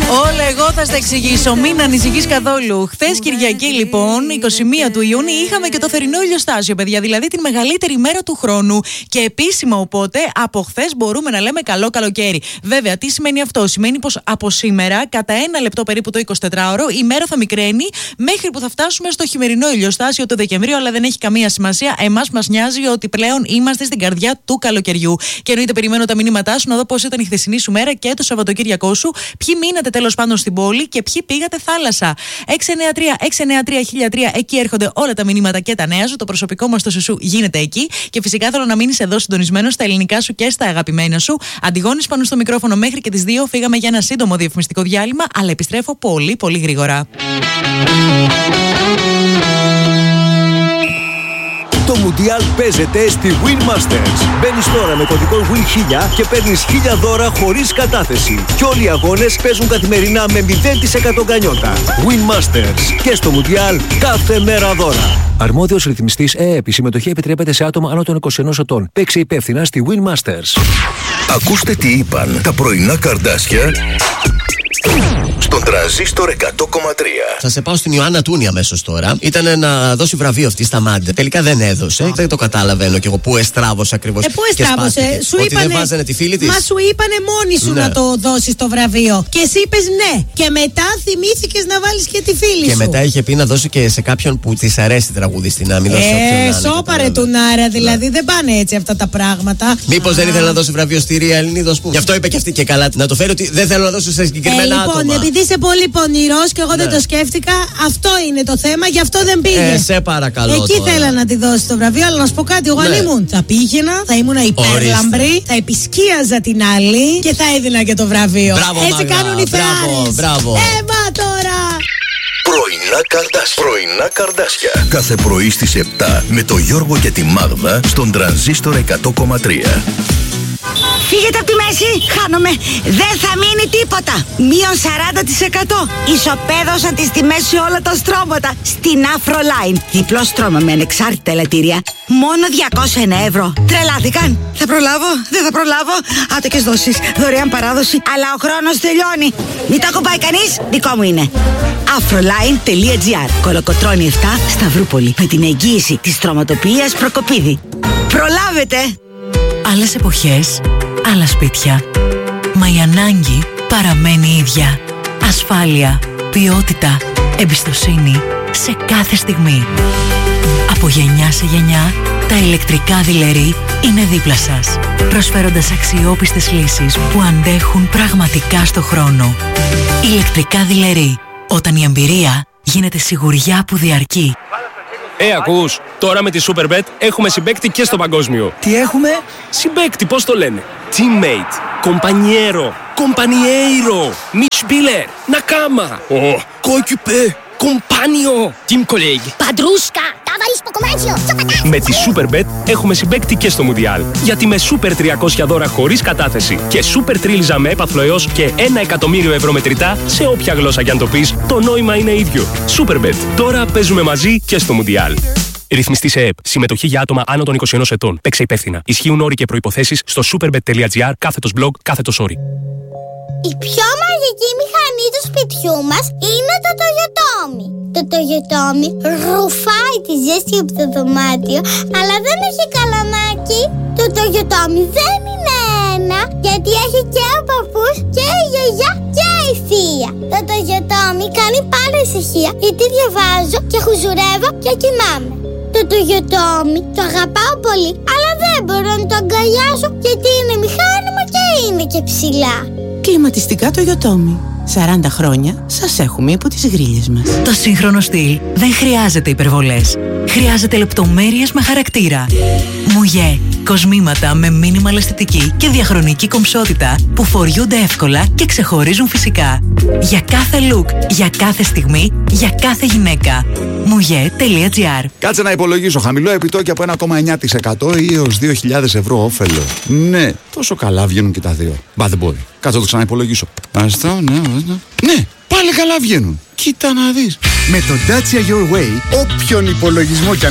Όλα εγώ θα στα εξηγήσω, μην ανησυχείς καθόλου. Χθες Κυριακή λοιπόν, 21 του Ιούνιου, είχαμε και το θερινό ηλιοστάσιο, παιδιά. Δηλαδή την μεγαλύτερη μέρα του χρόνου. Και επίσημα οπότε από χθες μπορούμε να λέμε καλό καλοκαίρι. Βέβαια, τι σημαίνει αυτό? Σημαίνει πως από σήμερα, κατά 1 λεπτό περίπου το 24ωρο, η μέρα θα μικραίνει μέχρι που θα φτάσουμε στο χειμερινό ηλιοστάσιο του Δεκεμβρίου. Αλλά δεν έχει καμία σημασία. Εμάς μας νοιάζει ότι πλέον είμαστε στην καρδιά του καλοκαιριού. Και εννοείται, περιμένω τα μηνύματά σου να δω πώς ήταν η χθεσινή σου μέρα και το Σαββατοκύριακό σου. Ποιοι μείνατε τέλος πάντων στην πόλη και ποιοι πήγατε θάλασσα. 693-1003, εκεί έρχονται όλα τα μηνύματα και τα νέα σου. Το προσωπικό μας το σουσού γίνεται εκεί. Και φυσικά θέλω να μείνεις εδώ συντονισμένος στα ελληνικά σου και στα αγαπημένα σου. Αντιγόνης πάνω στο μικρόφωνο μέχρι και τις 2. Φύγαμε για ένα σύντομο διαφημιστικό διάλειμμα, αλλά επιστρέφω πολύ πολύ γρήγορα. Το Μουντιάλ παίζεται στη Win Masters. Μπαίνεις τώρα με κωδικό WIN1000 και παίρνεις 1000 δώρα χωρίς κατάθεση. Και όλοι οι αγώνες παίζουν καθημερινά με 0% γκανιότα. Win Masters. Και στο Μουντιάλ κάθε μέρα δώρα. Αρμόδιος ρυθμιστής ΕΕΠ. Η συμμετοχή επιτρέπεται σε άτομα άνω των 21 ετών. Παίξε υπεύθυνα στη Win Masters. Ακούστε τι είπαν τα πρωινά καρδάσια στον Τρανζίστορ 100,3. Θα σε πάω στην Ιωάννα Τούνη αμέσως τώρα. Ήταν να δώσει βραβείο αυτή στα Μάντε. Τελικά δεν έδωσε. Δεν το καταλαβαίνω κι εγώ πού εστράβωσε ακριβώς. Πού εστράβωσε? Σου ότι είπανε, δεν βάζανε τη φίλη της. Μα σου είπανε μόνοι σου να το δώσεις το βραβείο. Και εσύ είπες ναι. Και μετά θυμήθηκες να βάλεις και τη φίλη σου. Και μετά είχε πει να δώσει και σε κάποιον που της αρέσει τραγούδι στην άμυνα. Σώπαρε του Νάρα, δηλαδή δεν πάνε έτσι αυτά τα πράγματα. Μήπως δεν ήθελε να δώσει βραβείο στη Ρία Ελληνίδος που. Γι' αυτό είπε και αυτή και καλά. Να το φέρει ότι δεν θέλω να δώσω σε συγκεκριμένα άτομα. Λοιπόν, επειδή είσαι πολύ πονηρός και εγώ δεν το σκέφτηκα, αυτό είναι το θέμα, γι' αυτό δεν πήγε. Σε παρακαλώ. Εκεί τώρα θέλα να τη δώσει το βραβείο, αλλά να σου πω κάτι. Εγώ αν ήμουν, θα πήγαινα, θα ήμουν υπέρλαμπρη, θα επισκίαζα την άλλη και θα έδινα και το βραβείο. Μπράβο, έτσι μαγά, κάνουν οι θεάρες. Μπράβο. Τώρα. Πρωινά καρδάσια. Κάθε πρωί στις 7 με το Γιώργο και τη Μάγδα στον Τρανζίστορ 100,3. Φύγετε από τη μέση, χάνομαι. Δεν θα μείνει τίποτα. Μείον 40%. Ισοπαίδωσαν τις τιμές σε όλα τα στρώματα. Στην Afroline. Διπλό στρώμα με ανεξάρτητα ελαττήρια. Μόνο 201 ευρώ. Τρελάθηκαν. Θα προλάβω, δεν θα προλάβω. Άτοκες δόσεις, δωρεάν παράδοση. Αλλά ο χρόνος τελειώνει. Μην το ακουμπάει κανείς, δικό μου είναι. Afroline.gr. Κολοκοτρώνη 7, Σταυρούπολη. Με την εγγύηση της στρωματοποιίας Προκοπίδη. Προλάβετε! Άλλες εποχές, άλλα σπίτια. Μα η ανάγκη παραμένει ίδια. Ασφάλεια, ποιότητα, εμπιστοσύνη σε κάθε στιγμή. Από γενιά σε γενιά, τα ηλεκτρικά δειλερί είναι δίπλα σας, προσφέροντας αξιόπιστες λύσεις που αντέχουν πραγματικά στο χρόνο. Ηλεκτρικά δειλερί, όταν η εμπειρία γίνεται σιγουριά που διαρκεί. Ακούς, τώρα με τη Superbet έχουμε συμπαίκτη και στο παγκόσμιο. Τι έχουμε? Συμπαίκτη, πώς το λένε? Teammate, compañero, compañeiro, Mitspieler, Nakama, coéquipier, compagno, team colleague. Παντρούσκα, ταβαρίς ποκομάτσιο, Με τη Superbet έχουμε συμπαίκτη και στο Μουντιάλ. Γιατί με Super 300 δώρα χωρίς κατάθεση και Super Τρίλιζα με έπαθλο έως και 1 εκατομμύριο ευρώ μετρητά, σε όποια γλώσσα κι αν το πεις, το νόημα είναι ίδιο. Superbet. Τώρα παίζουμε μαζί και στο Μουντιάλ. Ρυθμιστή σε ΕΕΠ. Συμμετοχή για άτομα άνω των 21 ετών. Παίξε υπεύθυνα. Ισχύουν όροι και προϋποθέσεις στο superbet.gr/blog/όροι. Η πιο μαγική μηχανή του σπιτιού μας είναι το Toyotomi. Το Toyotomi ρουφάει τη ζέστη από το δωμάτιο, αλλά δεν έχει καλαμάκι. Το Toyotomi δεν είναι ένα, γιατί έχει και ο παππούς και η γιαγιά και η θεία. Το Toyotomi κάνει πάντα ησυχία, γιατί διαβάζω και χουζουρεύω και κοιμάμαι. Το Toyotomi το αγαπάω πολύ, αλλά δεν μπορώ να το αγκαλιάσω, γιατί είναι μηχάνημα και είναι και ψηλά. Κλιματιστικά Toyotomi. 40 χρόνια σας έχουμε υπό τις γρίλες μας. Το σύγχρονο στυλ δεν χρειάζεται υπερβολές. Χρειάζεται λεπτομέρειες με χαρακτήρα. Μουγέ. Κοσμήματα με μίνιμαλ αισθητική και διαχρονική κομψότητα που φοριούνται εύκολα και ξεχωρίζουν φυσικά. Για κάθε look, για κάθε στιγμή, για κάθε γυναίκα. Mouye.gr. Κάτσε να υπολογίσω. Χαμηλό επιτόκιο από 1,9% ή έως 2.000 ευρώ όφελο. Ναι, τόσο καλά βγαίνουν και τα δύο. Μπα, δεν μπορεί. Κάτσε να το ξαναυπολογίσω. Ναι, πάλι καλά βγαίνουν. Κοίτα να δεις. Με το Dacia Your Way, όποιον υπολογισμό κι αν